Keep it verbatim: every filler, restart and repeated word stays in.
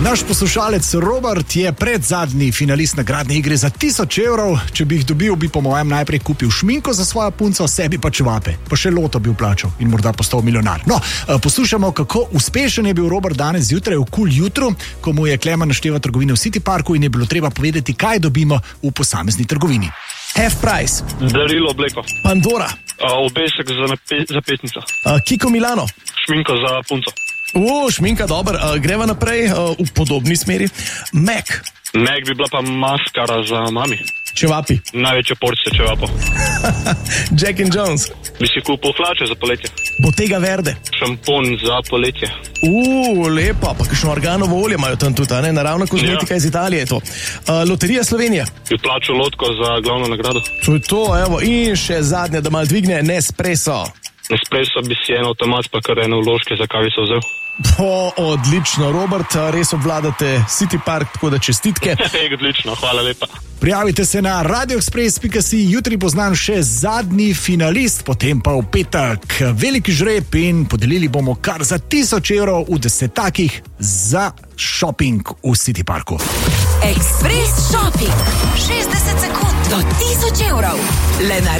Naš poslušalec Robert je predzadnji finalist nagradne igre za tisoč evrov. Če bi jih dobil, bi po mojem najprej kupil šminko za svojo punco, sebi pa čevape. Pa še loto bi vplačal in morda postal milijonar. No, poslušamo, kako uspešen je bil Robert danes zjutraj v Kul jutru, ko mu je Klemen našteval trgovine v City Parku in je bilo treba povedati, kaj dobimo v posamezni trgovini. Half-Price. Darilo obleko. Pandora. Uh, obesek za, nape- za petnico. Uh, Kiko Milano. Šminko za punco. O, šminka, dober. Uh, greva naprej uh, v podobni smeri. Mac. Mac bi bila pa maskara za mami. Čevapi. Največja porcija čevapov. Jack and Jones. Bi si kupil hlače za poletje. Bottega Verde. Šampon za poletje. Uuu, lepa, pa kakšno organovo olje imajo tam tudi, ne? Naravna kozmetika ja. Iz Italije je to. Uh, Loterija Slovenije. Bi plačal lotko za glavno nagrado. To je to, evo. In še zadnja, da malo dvigne, Nespresso. Nespresso bi si en avtomat, pa kar ene vložke za kavico vzel. Po, odlično, Robert, res obvladate City Park, tako da čestitke. Odlično, hvala lepa. Prijavite se na radio express pika si, jutri bo znan še zadnji finalist, potem pa v petek veliki žreb in podelili bomo kar za tisoč evrov v desetakih za shopping v City Parku. Express Shopping, šestdeset sekund do tisoč evrov. Le na